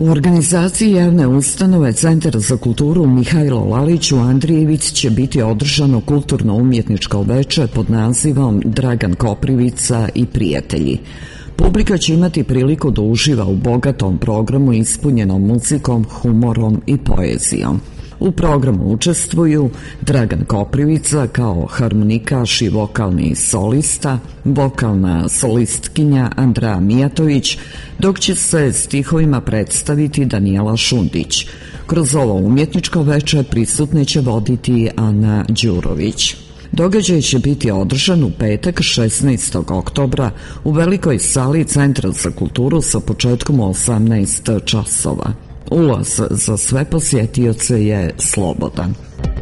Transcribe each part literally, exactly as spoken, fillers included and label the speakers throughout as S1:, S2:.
S1: U organizaciji javne ustanove Centar za kulturu Mihajlo Lalić u Andrijevici će biti održano kulturno-umjetničko veče pod nazivom Dragan Koprivica i prijatelji. Publika će imati priliku da uživa u bogatom programu ispunjenom muzikom, humorom i poezijom. U programu učestvuju Dragan Koprivica kao harmonikaš i vokalni solista, vokalna solistkinja Andrea Mijatović, dok će se stihovima predstaviti Danijela Šundić. Kroz ovo umjetničko veče prisutne će voditi Ana Đurović. Događaj će biti održan u petak šesnaestog oktobra u velikoj sali Centra za kulturu sa početkom u osamnaest časova. Ulaz za sve posjetioce je slobodan.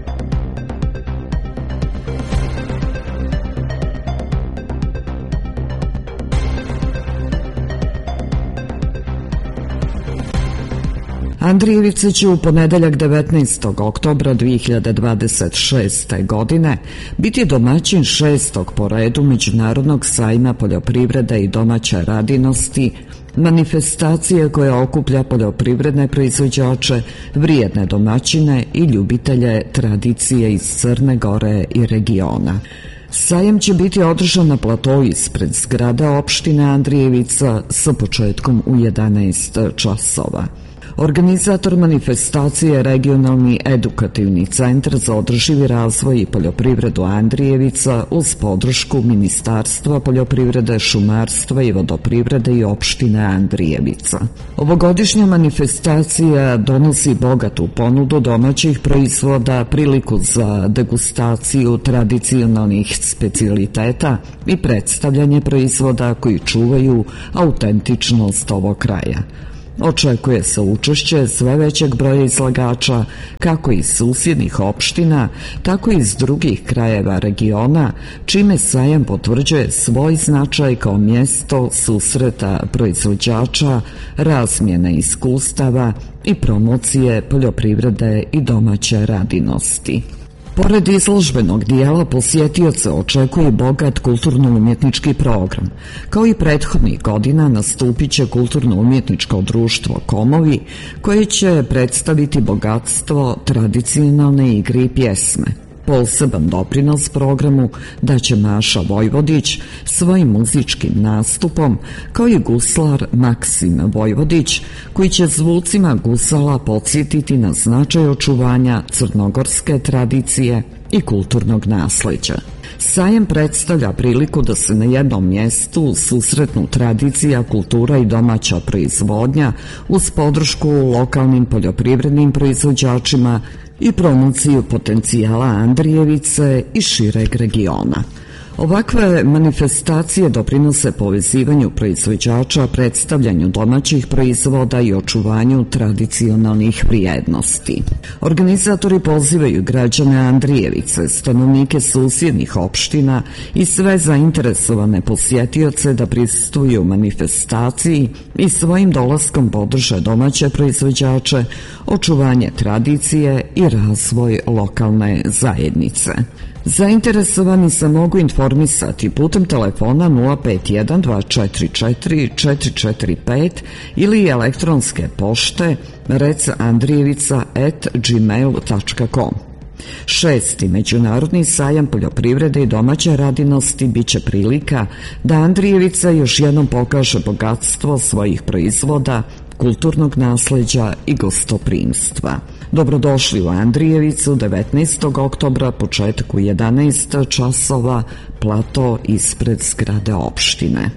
S1: Andrijevica će u ponedeljak devetnaestog oktobra dve hiljade dvadeset šeste. godine biti domaćin šestog po redu Međunarodnog sajma poljoprivrede i domaće radinosti, manifestacije koja okuplja poljoprivredne proizvođače, vrijedne domaćine i ljubitelje tradicije iz Crne Gore i regiona. Sajam će biti održan na platou ispred zgrade opštine Andrijevica sa početkom u jedanaest časova. Organizator manifestacije je Regionalni edukativni centar za održivi razvoj i poljoprivredu Andrijevica uz podršku Ministarstva poljoprivrede, šumarstva i vodoprivrede i opštine Andrijevica. Ovogodišnja manifestacija donosi bogatu ponudu domaćih proizvoda, priliku za degustaciju tradicionalnih specijaliteta i predstavljanje proizvoda koji čuvaju autentičnost ovog kraja. Očekuje se učešće sve većeg broja izlagača, kako iz susjednih opština, tako i iz drugih krajeva regiona, čime sajam potvrđuje svoj značaj kao mjesto susreta proizvođača, razmjene iskustava i promocije poljoprivrede i domaće radinosti. Pored izložbenog dijela, posjetioce očekuje bogat kulturno-umjetnički program. Kao i prethodnih godina nastupit će kulturno-umjetničko društvo Komovi, koje će predstaviti bogatstvo tradicionalne igre i pjesme. Poseban doprinos programu daće Maša Vojvodić svojim muzičkim nastupom, kao i guslar Maksim Vojvodić, koji će zvucima gusala podsjetiti na značaj očuvanja crnogorske tradicije i kulturnog nasleđa. Sajam predstavlja priliku da se na jednom mjestu susretnu tradicija, kultura i domaća proizvodnja uz podršku lokalnim poljoprivrednim proizvođačima i promociju potencijala Andrijevice i šireg regiona. Ovakve manifestacije doprinose povezivanju proizvođača, predstavljanju domaćih proizvoda i očuvanju tradicionalnih vrijednosti. Organizatori pozivaju građane Andrijevice, stanovnike susjednih opština i sve zainteresovane posjetioce da prisustvuju manifestaciji i svojim dolaskom podrže domaće proizvođače, očuvanje tradicije i razvoj lokalne zajednice. Zainteresovani se mogu informisati putem telefona nula pet jedan dva četiri četiri četiri četiri pet ili elektronske pošte recandrijevica at gmail tačka com. Šesti Međunarodni sajam poljoprivrede i domaće radinosti biće prilika da Andrijevica još jednom pokaže bogatstvo svojih proizvoda, kulturnog nasleđa i gostoprimstva. Dobrodošli u Andrijevicu devetnaestog oktobra, početak u jedanaest časova, plato ispred zgrade opštine.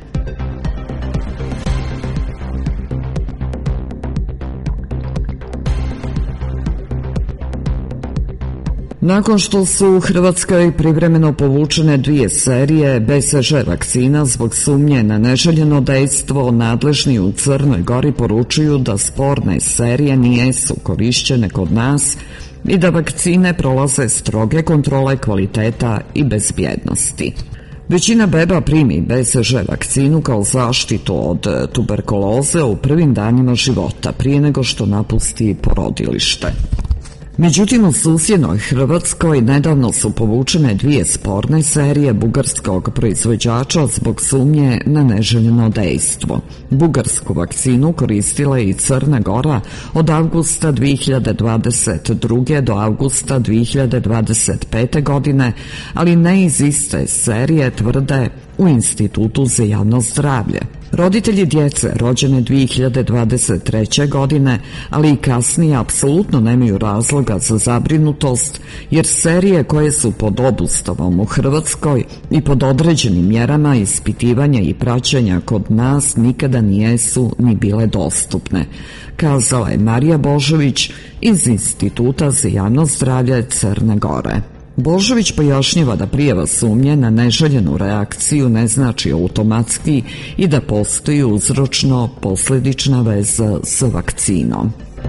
S1: Nakon što su u Hrvatskoj privremeno povučene dvije serije B C G vakcina zbog sumnje na neželjeno dejstvo, nadležni u Crnoj Gori poručuju da sporne serije nijesu korišćene kod nas i da vakcine prolaze stroge kontrole kvaliteta i bezbjednosti. Većina beba primi B C G vakcinu kao zaštitu od tuberkuloze u prvim danima života, prije nego što napusti porodilište. Međutim, u susjednoj Hrvatskoj nedavno su povučene dvije sporne serije bugarskog proizvođača zbog sumnje na neželjeno dejstvo. Bugarsku vakcinu koristila je i Crna Gora od avgusta dvije hiljade dvadeset druge. do avgusta dvije hiljade dvadeset pete. godine, ali ne iz iste serije, tvrde u Institutu za javno zdravlje. Roditelji djece rođene dvije hiljade dvadeset treće. godine, ali i kasnije, apsolutno nemaju razloga za zabrinutost, jer serije koje su pod obustavom u Hrvatskoj i pod određenim mjerama ispitivanja i praćenja kod nas nikada nijesu ni bile dostupne, kazala je Marija Božović iz Instituta za javno zdravlje Crne Gore. Božović pojašnjava da prijava sumnje na neželjenu reakciju ne znači automatski i da postoji uzročno-posljedična veza s vakcinom.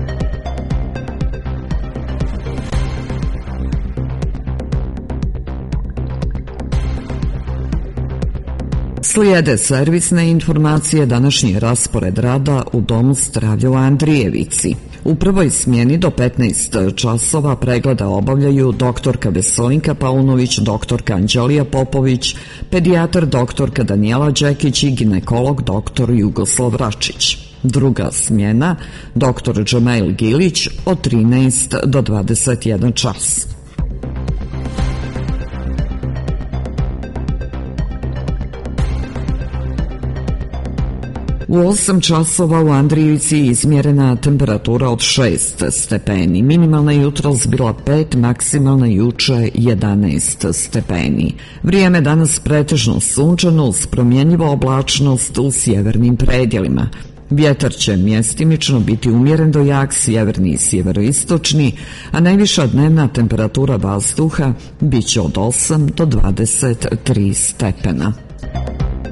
S1: Slijede servisne informacije, današnji raspored rada u Domu zdravlja u Andrijevici. U prvoj smjeni do petnaest časova pregleda obavljaju doktorka Vesolinka Paunović, doktorka Anđelija Popović, pedijatar doktorka Danijela Đekić i ginekolog doktor Jugoslav Račić. Druga smjena, doktor Džemail Gilić, od trinaest do dvadeset jedan čas. U osam časova u Andrijevici izmjerena temperatura od šest stepeni, minimalna jutros bila pet, maksimalna juče jedanaest stepeni. Vrijeme danas pretežno sunčano uz promjenjivu oblačnost u sjevernim predjelima. Vjetar će mjestimično biti umjeren do jak, sjeverni i sjeveroistočni, a najviša dnevna temperatura vazduha bit će od osam do dvadeset tri stepena.